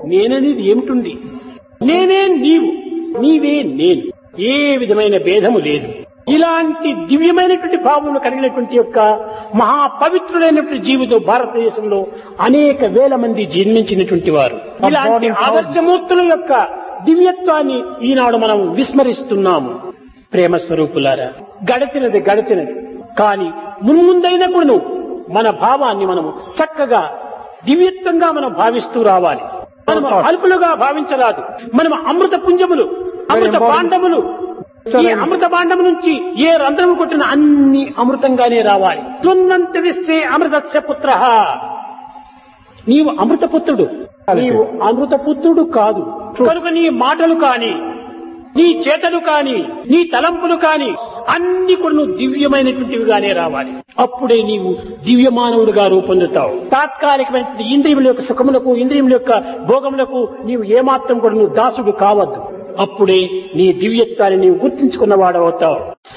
నేననేది ఏమిటుంది? నేనే నీవు, నీవే నేను, ఏ విధమైన భేదము లేదు. ఇలాంటి దివ్యమైనటువంటి భావములు కలిగినటువంటి యొక్క మహాపవిత్రులైనటువంటి జీవితం భారతదేశంలో అనేక వేల మంది జన్మించినటువంటి వారు. ఇలాంటి ఆదర్శమూర్తుల యొక్క దివ్యత్వాన్ని ఈనాడు మనం విస్మరిస్తున్నాము. ప్రేమ స్వరూపులారా, గడచినది గడచినది, కానీ మున్ముందైనప్పుడు మన భావాన్ని మనము చక్కగా దివ్యత్వంగా మనం భావిస్తూ రావాలి. మనం అల్పులుగా భావించరాదు. మనం అమృత పుంజములు, అమృత పాండములు. ఈ అమృత భాండం నుంచి ఏ రంధ్రము కొట్టిన అన్ని అమృతంగానే రావాలి. తున్నంత విశ్వే అమృతస్య పుత్ర. నీవు అమృతపుత్రుడు, నీవు అమృతపుత్రుడు కాదు. కనుక నీ మాటలు కాని, నీ చేతలు కాని, నీ తలంపులు కాని అన్ని కూడా నువ్వు దివ్యమైనటువంటివిగానే రావాలి. అప్పుడే నీవు దివ్యమానవుడిగా రూపొందుతావు. తాత్కాలికమైన ఇంద్రియముల యొక్క సుఖములకు, ఇంద్రియముల యొక్క భోగములకు నీవు ఏమాత్రం కూడా నువ్వు దాసుడు కావద్దు. అప్పుడే నీ దివ్యత్వాన్ని నీవు గుర్తించుకున్నవాడవుతావు.